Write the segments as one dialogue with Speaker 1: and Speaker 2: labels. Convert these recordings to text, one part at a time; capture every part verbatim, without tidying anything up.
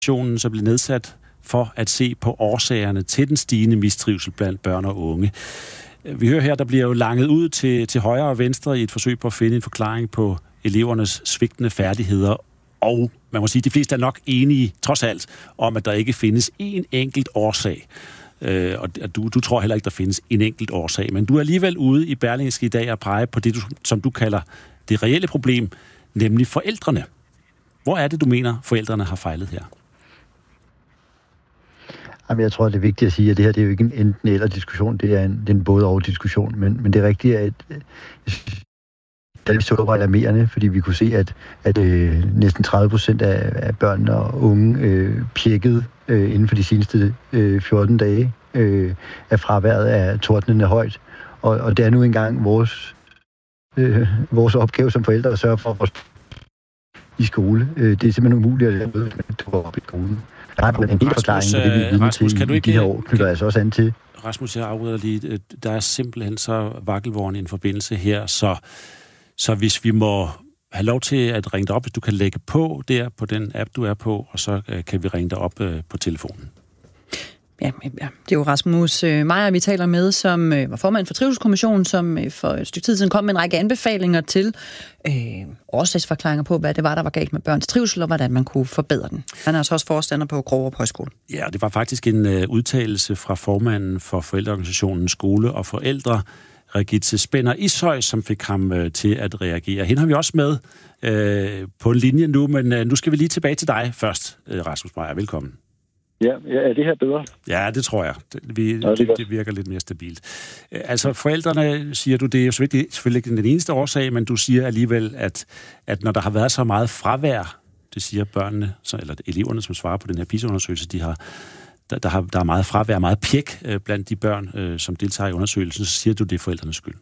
Speaker 1: som blev nedsat for at se på årsagerne til den stigende mistrivsel blandt børn og unge. Vi hører her, der bliver jo langet ud til, til højre og venstre i et forsøg på at finde en forklaring på elevernes svigtende færdigheder. Og man må sige, at de fleste er nok enige, trods alt, om at der ikke findes én enkelt årsag. Øh, og du, du tror heller ikke, der findes en enkelt årsag. Men du er alligevel ude i Berlingske i dag og pege på det, du, som du kalder det reelle problem, nemlig forældrene. Hvor er det, du mener, forældrene har fejlet her?
Speaker 2: Jamen, jeg tror, det er vigtigt at sige, at det her det er jo ikke en enten-eller diskussion, det er en, det er en både-og-diskussion, men, men det er rigtigt, at det så var alarmerende, fordi vi kunne se, at, at øh, næsten tredive procent af, af børn og unge øh, pjekkede øh, inden for de seneste øh, fjorten dage øh, af fraværet af tordnende højt. Og, og det er nu engang vores, øh, vores opgave som forældre at sørge for vores i skole. Øh, det er simpelthen umuligt at lave noget, hvis man går op i skolen. Der er en del forklaring på det, vi er vidne til kan du ikke, i de her år, knytter altså også an til.
Speaker 1: Rasmus, jeg afbryder lige. Der er simpelthen så vakkelvorn i en forbindelse her, så, så hvis vi må have lov til at ringe dig op, hvis du kan lægge på der på den app, du er på, og så kan vi ringe dig op på telefonen.
Speaker 3: Ja, ja, det er jo Rasmus Meyer, vi taler med, som var formand for Trivselskommissionen, som for et stykke tid siden kom med en række anbefalinger til øh, årsagsforklaringer på, hvad det var, der var galt med børns trivsel, og hvordan man kunne forbedre den. Han er altså også forstander på Grårup Højskole. Ja,
Speaker 1: det var faktisk en uh, udtalelse fra formanden for forældreorganisationen Skole og Forældre, Regitze Spænder Ishøj, som fik ham uh, til at reagere. Hende har vi også med uh, på en linje nu, men uh, nu skal vi lige tilbage til dig først, uh, Rasmus Meyer. Velkommen.
Speaker 4: Ja, er det her bedre?
Speaker 1: Ja, det tror jeg. Det, vi, ja, det, det virker lidt mere stabilt. Altså, forældrene, siger du, det er jo selvfølgelig ikke den eneste årsag, men du siger alligevel, at, at når der har været så meget fravær, det siger børnene, eller eleverne, som svarer på den her PISA-undersøgelse, de har, der, der, har, der er meget fravær, meget pjek blandt de børn, som deltager i undersøgelsen, så siger du, det er forældrenes skyld.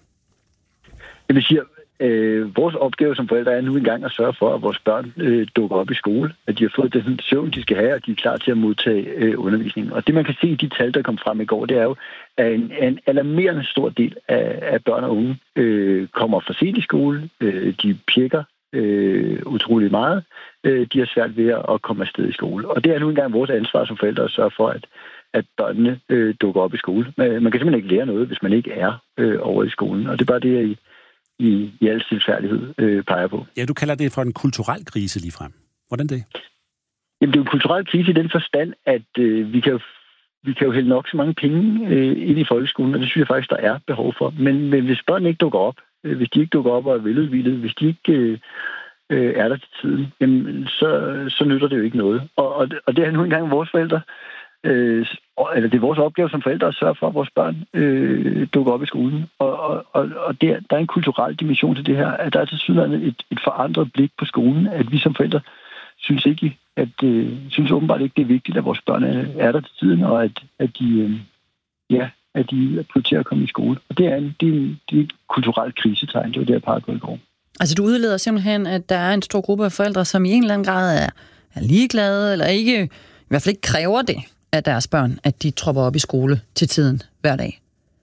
Speaker 4: Det vil sige, Øh, vores opgave som forældre er nu engang at sørge for, at vores børn øh, dukker op i skole, at de har fået den søvn, de skal have, og de er klar til at modtage øh, undervisning. Og det, man kan se i de tal, der kom frem i går, det er jo, at en, en alarmerende stor del af, af børn og unge øh, kommer for sent i skole. Øh, de pjekker øh, utrolig meget. Øh, de har svært ved at komme afsted i skole. Og det er nu engang vores ansvar som forældre at sørge for, at, at børnene øh, dukker op i skole. Man, man kan simpelthen ikke lære noget, hvis man ikke er øh, over i skolen. Og det er bare det, jeg i, i al stilfærdighed øh, peger på.
Speaker 1: Ja, du kalder det for en kulturel krise ligefrem. Hvordan det?
Speaker 4: Jamen, det er jo en kulturel krise i den forstand, at øh, vi, kan jo, vi kan jo hælde nok så mange penge øh, ind i folkeskolen, og det synes jeg faktisk, der er behov for. Men, men hvis børn ikke dukker op, øh, hvis de ikke dukker op og er veludvildet, hvis de ikke øh, øh, er der til tiden, jamen, så, så nytter det jo ikke noget. Og, og, og det er nu engang vores forældre, Øh, eller det er vores opgave som forældre at sørge for, at vores børn øh, dukker op i skolen. Og, og, og der, der er en kulturel dimension til det her, at der er tilsyneladende et, et forandret blik på skolen, at vi som forældre synes ikke, at øh, synes åbenbart ikke, det er vigtigt, at vores børn er, er der til tiden, og at, at de øh, ja, at de prioriterer at komme i skole. Og det er, en, det er, en, det er et kulturelt krisetegn, det var det, jeg pegede på i går.
Speaker 3: Altså du udleder simpelthen, at der er en stor gruppe af forældre, som i en eller anden grad er, er ligeglade, eller ikke, i hvert fald ikke kræver det af deres børn, at de tropper op i skole til tiden hver dag?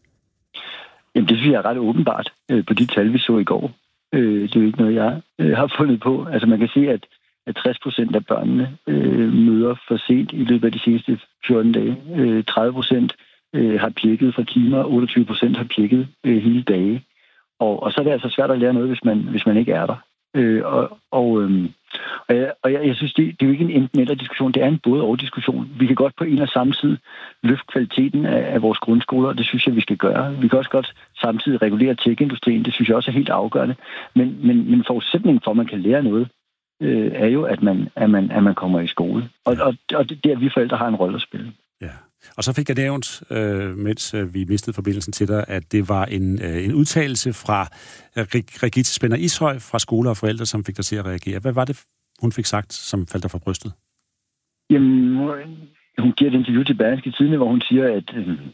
Speaker 4: Jamen, det synes jeg er ret åbenbart øh, på de tal, vi så i går. Øh, det er jo ikke noget, jeg øh, har fundet på. Altså, man kan se, at, at tres procent af børnene øh, møder for sent i løbet af de seneste fjorten dage. Øh, tredive procent øh, har pjekket fra timer, otteogtyve procent har pjekket øh, hele dage. Og, og så er det altså svært at lære noget, hvis man, hvis man ikke er der. Øh, og og, øh, og, jeg, og jeg, jeg synes, det, det er jo ikke en enten-eller-diskussion, det er en både-og-diskussion. Vi kan godt på en og samme tid løfte kvaliteten af, af vores grundskoler, og det synes jeg, vi skal gøre. Vi kan også godt samtidig regulere tech-industrien, det synes jeg også er helt afgørende. Men, men, men forudsætningen for, at man kan lære noget, øh, er jo, at man, at, man, at man kommer i skole. Og, og, og det er, at vi forældre har en rolle at spille.
Speaker 1: Ja. Og så fik jeg nævnt, øh, mens vi mistede forbindelsen til dig, at det var en, øh, en udtalelse fra Regitze Spænder Ishøj fra Skole og Forældre, som fik dig til at reagere. Hvad var det, hun fik sagt, som faldt dig fra brystet?
Speaker 4: Jamen, hun giver et interview til Berlingske Tidende, hvor hun siger, at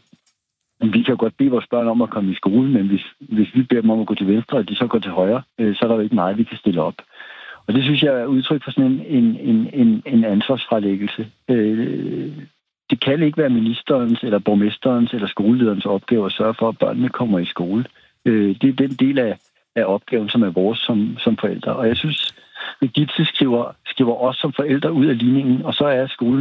Speaker 4: øh, vi kan godt bede vores børn om at komme i skole, men hvis, hvis vi beder dem om at gå til venstre, og de så går til højre, øh, så er der jo ikke meget, vi kan stille op. Og det synes jeg er udtryk for sådan en, en, en, en, en ansvarsfralæggelse. Øh, Det kan ikke være ministerens, eller borgmesterens, eller skolelederens opgave at sørge for, at børnene kommer i skole. Det er den del af, af opgaven, som er vores som, som forældre. Og jeg synes, Birgitte skriver, skriver os som forældre ud af ligningen, og så er skolen